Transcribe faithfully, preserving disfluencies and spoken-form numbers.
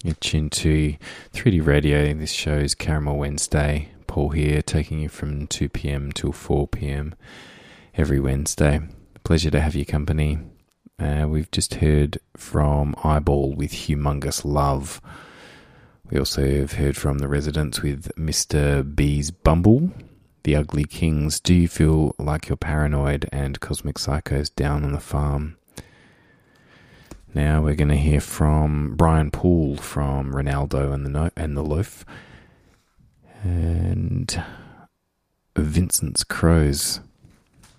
You're tuned to three D Radio. This show is Caramel Wednesday. Paul here, taking you from two p.m. till four p.m. every Wednesday. Pleasure to have your company. Uh, we've just heard from Eyeball with Humongous Love. We also have heard from The Residents with Mister B's Bumble. The Ugly Kings, Do You Feel Like You're Paranoid? And Cosmic Psychos, Down on the Farm. Now we're going to hear from Brian Poole from Ronaldo and the no- and the Loaf, and Vincent's Crows